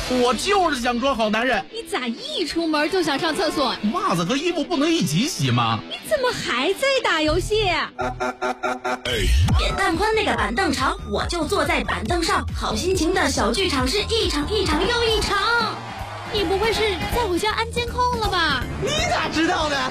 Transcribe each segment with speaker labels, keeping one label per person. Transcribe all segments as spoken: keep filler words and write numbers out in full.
Speaker 1: 我就是想装好男人。
Speaker 2: 你咋一出门就想上厕所？
Speaker 1: 袜子和衣服不能一起洗吗？
Speaker 2: 你怎么还在打游戏？
Speaker 3: 扁担宽那个板凳长，我就坐在板凳上。好心情的小剧场是一场一场又一场。
Speaker 2: 你不会是在我家安监控了吧？
Speaker 1: 你咋知道的？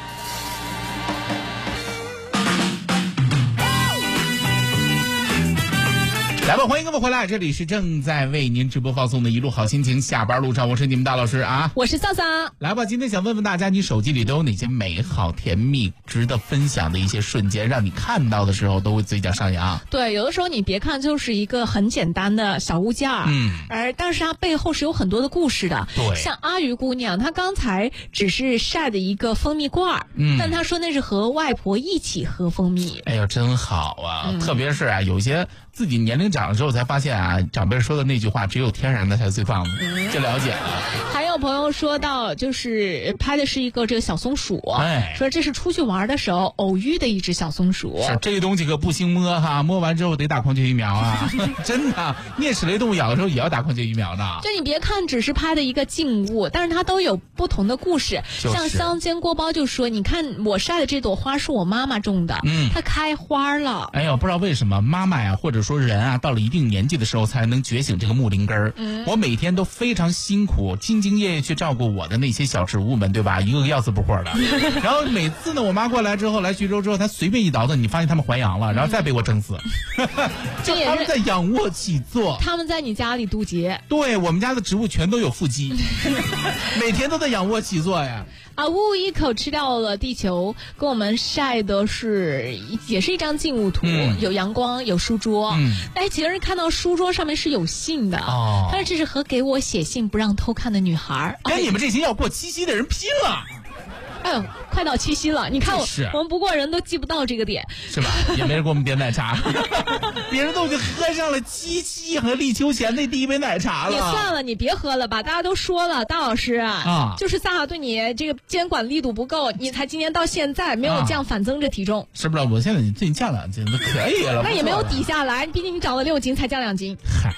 Speaker 1: 来吧，欢迎各位回来，这里是正在为您直播放送的一路好心情，下班路上，我是你们大老师啊，
Speaker 2: 我是萨萨。
Speaker 1: 来吧，今天想问问大家，你手机里都有哪些美好甜蜜值得分享的一些瞬间，让你看到的时候都会嘴角上扬？
Speaker 2: 对，有的时候你别看就是一个很简单的小物件，嗯，而但是它背后是有很多的故事的。
Speaker 1: 对，
Speaker 2: 像阿鱼姑娘，她刚才只是晒的一个蜂蜜罐，嗯，但她说那是和外婆一起喝蜂蜜。
Speaker 1: 哎呦，真好啊！嗯、特别是啊，有些自己年龄长了之后才发现啊，长辈说的那句话只有天然的才最棒的，嗯、就了解了。
Speaker 2: 还有朋友说到，就是拍的是一个这个小松鼠，哎，说这是出去玩的时候偶遇的一只小松鼠。
Speaker 1: 是这个东西可不兴摸哈，摸完之后得打狂犬疫苗啊！真的，啮齿类动物咬的时候也要打狂犬疫苗的。
Speaker 2: 就你别看只是拍的一个静物，但是它都有不同的故事。
Speaker 1: 就是、
Speaker 2: 像乡间锅包就说，你看我晒的这朵花是我妈妈种的，嗯，它开花了。
Speaker 1: 哎呦，不知道为什么妈妈呀，或者说人啊，到了一定年纪的时候才能觉醒这个木灵根儿。嗯，我每天都非常辛苦，兢兢业业去照顾我的那些小植物们，对吧？一个个要死不活的。然后每次呢，我妈过来之后，来徐州之后，她随便一倒腾，你发现他们还阳了，然后再被我整死。就他们在仰卧起坐，
Speaker 2: 他们在你家里渡劫。
Speaker 1: 对，我们家的植物全都有腹肌，每天都在仰卧起坐呀。
Speaker 2: 啊，呜一口吃掉了地球，给我们晒的是也是一张静物图，嗯、有阳光，有书桌。嗯，哎，其实看到书桌上面是有信的。哦，他说这是和给我写信不让偷看的女孩，
Speaker 1: 跟你们这些要过七夕的人拼了。
Speaker 2: 哎呦，快到七夕了，你看我，我们不过人都记不到这个点，
Speaker 1: 是吧？也没人给我们点奶茶，别人都已经喝上了七夕和立秋前的第一杯奶茶了。
Speaker 2: 也算了，你别喝了吧，大家都说了，大老师啊，就是萨萨对你这个监管力度不够，你才今年到现在没有降反增这体重，啊、
Speaker 1: 是不是？我现在你最近降两斤都可以了，
Speaker 2: 那也没有抵下来，毕竟你长了六斤才降两斤。
Speaker 1: 嗨。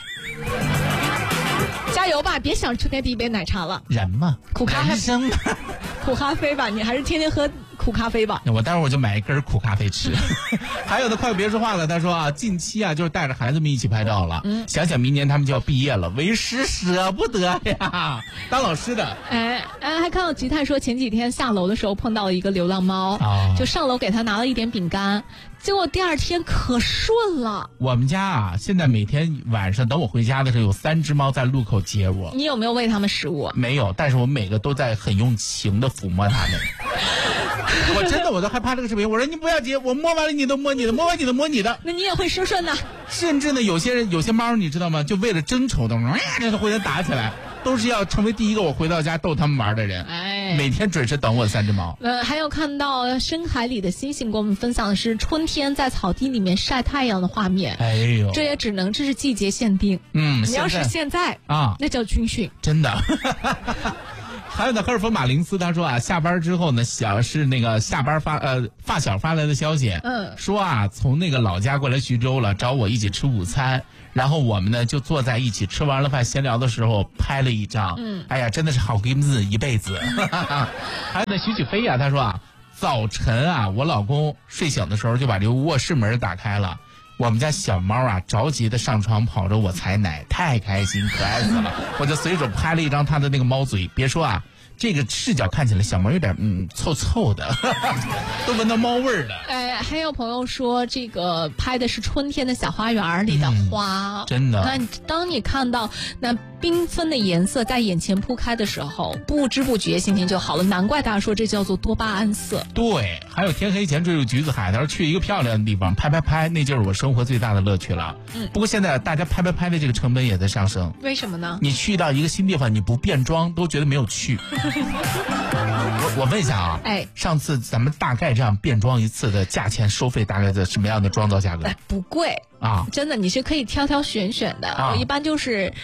Speaker 2: 加油吧，别想春天第一杯奶茶了。
Speaker 1: 人嘛，
Speaker 2: 苦咖啡，
Speaker 1: 生
Speaker 2: 苦咖啡吧，你还是天天喝苦咖啡吧。
Speaker 1: 我待会儿我就买一根苦咖啡吃。还有的快别说话了，他说啊，近期啊就是带着孩子们一起拍照了，嗯，想想明年他们就要毕业了，为师舍不得呀，当老师的。
Speaker 2: 哎哎，还看到吉泰说前几天下楼的时候碰到了一个流浪猫，哦、就上楼给他拿了一点饼干。结果第二天可顺了。
Speaker 1: 我们家啊，现在每天晚上等我回家的时候，有三只猫在路口接我。
Speaker 2: 你有没有喂它们食物？
Speaker 1: 没有，但是我每个都在很用情的抚摸它们。我真的，我都还拍了个视频，我说你不要接，我摸完了你都摸你的，摸完你的摸你的。
Speaker 2: 那你也会顺顺的。
Speaker 1: 甚至呢，有些人有些猫你知道吗？就为了争宠的，那互相打起来。都是要成为第一个我回到家逗他们玩的人，哎，每天准时等我三只猫。
Speaker 2: 呃，还有看到深海里的星星，给我们分享的是春天在草地里面晒太阳的画面。
Speaker 1: 哎呦，
Speaker 2: 这也只能这是季节限定。嗯，你要是现在啊，那叫军训，
Speaker 1: 真的。还有呢，赫尔芬马林斯他说啊，下班之后呢，小是那个下班发呃发小发来的消息，嗯，说啊从那个老家过来徐州了，找我一起吃午餐，然后我们呢就坐在一起吃完了饭闲聊的时候拍了一张，嗯，哎呀真的是好闺蜜一辈子。还有呢徐启飞呀、啊，他说啊早晨啊我老公睡醒的时候就把这个卧室门打开了。我们家小猫啊着急的上床跑着我采奶，太开心可爱死了。我就随手拍了一张它的那个猫嘴，别说啊这个视角看起来小猫有点嗯臭臭的，都闻到猫味儿了。
Speaker 2: 哎，还有朋友说这个拍的是春天的小花园里的花，
Speaker 1: 嗯、真的。
Speaker 2: 那当你看到那缤纷的颜色在眼前铺开的时候，不知不觉心情就好了。难怪大家说这叫做多巴胺色。
Speaker 1: 对，还有天黑前坠入橘子海，他说去一个漂亮的地方拍拍拍，那就是我生活最大的乐趣了。嗯，不过现在大家拍拍拍的这个成本也在上升。
Speaker 2: 为什么呢？
Speaker 1: 你去到一个新地方，你不变装都觉得没有趣。我我问一下啊，哎，上次咱们大概这样变装一次的价钱收费大概在什么样的妆造价格？
Speaker 2: 不贵啊，真的，你是可以挑挑选选的。啊、我一般就是。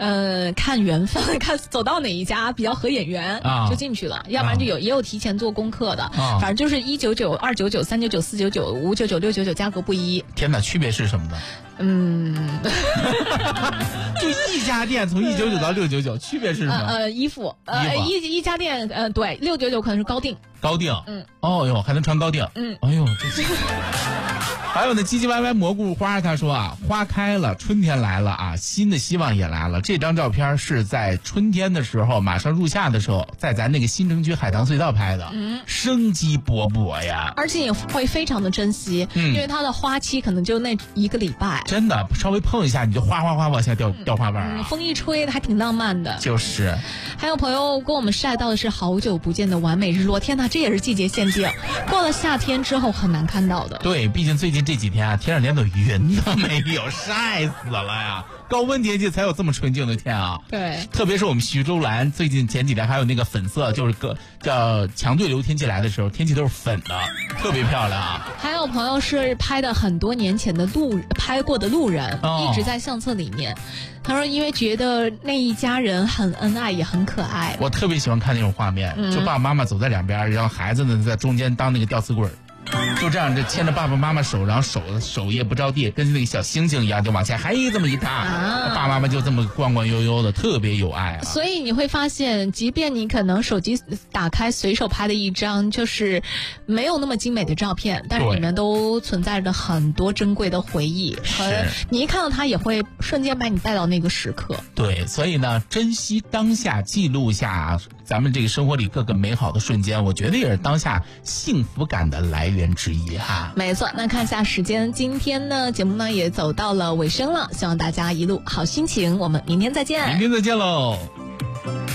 Speaker 2: 呃，看缘分，看走到哪一家比较合眼缘啊，就进去了。要不然就有、啊、也有提前做功课的，啊、反正就是一九九、二九九、三九九、四九九、五九九、六九九，价格不一。
Speaker 1: 天哪，区别是什么呢？
Speaker 2: 嗯，
Speaker 1: 就一家店从一九九到六九九，区别是什么？
Speaker 2: 呃，衣服，呃，一一家店，呃，对，六九九可能是高定，
Speaker 1: 高定，
Speaker 2: 嗯，
Speaker 1: 哦哟，还能穿高定，
Speaker 2: 嗯，
Speaker 1: 哎呦，这。还有呢，唧唧歪歪蘑菇花他说啊，花开了，春天来了啊，新的希望也来了。这张照片是在春天的时候，马上入夏的时候，在咱那个新城区海棠隧道拍的，嗯，生机勃勃呀，
Speaker 2: 而且也会非常的珍惜，嗯，因为它的花期可能就那一个礼拜，
Speaker 1: 真的稍微碰一下你就哗哗哗往下掉、嗯、掉花瓣啊、
Speaker 2: 嗯，风一吹还挺浪漫的。
Speaker 1: 就是，
Speaker 2: 还有朋友跟我们晒到的是好久不见的完美日落，天哪，这也是季节限定，过了夏天之后很难看到的。
Speaker 1: 对，毕竟最近这几天啊，天上连朵云都没有，晒死了呀！高温天气才有这么纯净的天啊！
Speaker 2: 对，
Speaker 1: 特别是我们徐州蓝，最近前几天还有那个粉色，就是个叫强对流天气来的时候，天气都是粉的，特别漂亮啊！
Speaker 2: 还有朋友是拍的很多年前的路拍过的路人，哦、一直在相册里面。他说，因为觉得那一家人很恩爱，也很可爱。
Speaker 1: 我特别喜欢看那种画面，嗯、就爸爸妈妈走在两边，然后孩子呢在中间当那个吊死鬼。就这样，就牵着爸爸妈妈手，然后手手也不着地，跟那个小星星一样，就往前嘿这么一踏，啊、爸爸妈妈就这么晃晃悠悠的，特别有爱啊。
Speaker 2: 所以你会发现，即便你可能手机打开随手拍的一张就是没有那么精美的照片，但是里面都存在着很多珍贵的回忆，和你一看到它也会瞬间把你带到那个时刻。
Speaker 1: 对，所以呢，珍惜当下，记录下咱们这个生活里各个美好的瞬间，我觉得也是当下幸福感的来源之一哈。
Speaker 2: 没错，那看下时间，今天呢节目呢也走到了尾声了，希望大家一路好心情，我们明天再见。
Speaker 1: 明天再见喽。